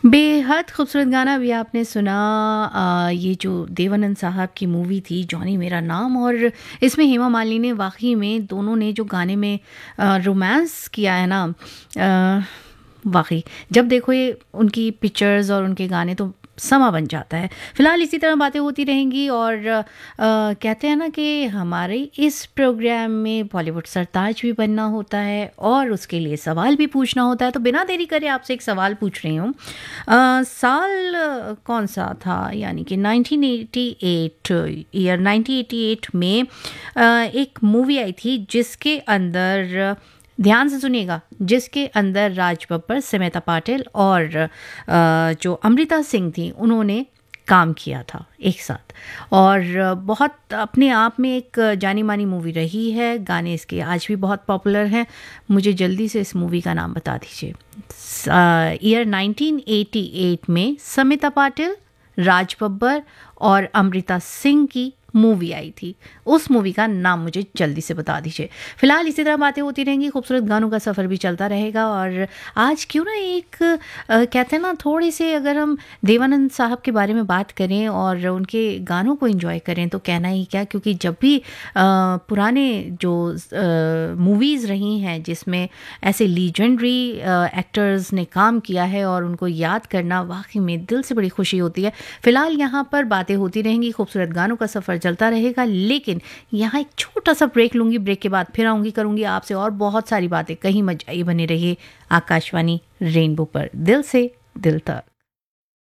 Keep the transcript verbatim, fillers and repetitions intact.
बेहद खूबसूरत गाना भी आपने सुना। अ, ये जो देवानंद साहब की मूवी थी जॉनी मेरा नाम, और इसमें हेमा मालिनी ने वाकई में दोनों ने जो गाने में रोमांस किया है ना, अ, वाकई जब देखो ये उनकी पिक्चर्स और उनके गाने तो समा बन जाता है। फिलहाल इसी तरह बातें होती रहेंगी और अ, कहते हैं ना कि हमारे इस प्रोग्राम में बॉलीवुड सरताज भी बनना होता है और उसके लिए सवाल भी पूछना होता है। तो बिना देरी करे आपसे एक सवाल पूछ रही हूँ। अ, साल अ, कौन सा था, यानी कि nineteen eighty eight, year nineteen eighty eight में अ, एक मूवी आई थी जिसके अंदर, ध्यान से सुनिएगा, जिसके अंदर राज बब्बर, समेता पाटिल और अ, जो अमृता सिंह थी उन्होंने काम किया था एक साथ। और बहुत अपने आप में एक जानी मानी मूवी रही है। गाने इसके आज भी बहुत पॉपुलर हैं। मुझे जल्दी से इस मूवी का नाम बता दीजिए। ईयर नाइनटीन एटी एट में समेता पाटिल, राज बब्बर और अमृता सिंह की मूवी आई थी। उस मूवी का नाम मुझे जल्दी से बता दीजिए। फिलहाल इसी तरह बातें होती रहेंगी, खूबसूरत गानों का सफ़र भी चलता रहेगा। और आज क्यों ना एक अ, कहते हैं ना, थोड़े से अगर हम देवानंद साहब के बारे में बात करें और उनके गानों को एंजॉय करें तो कहना ही क्या, क्योंकि जब भी अ, पुराने जो मूवीज़ रही हैं जिसमें ऐसे लीजेंडरी एक्टर्स ने काम किया है और उनको याद करना वाकई में दिल से बड़ी खुशी होती है। फिलहाल यहाँ पर बातें होती रहेंगी, खूबसूरत गानों का सफ़र चलता रहेगा, लेकिन यहाँ एक छोटा सा ब्रेक लूंगी। ब्रेक के बाद फिर आऊंगी, करूंगी आपसे और बहुत सारी बातें। कहीं मत जाइए, बने रहिए आकाशवाणी रेनबो पर, दिल से दिल तक।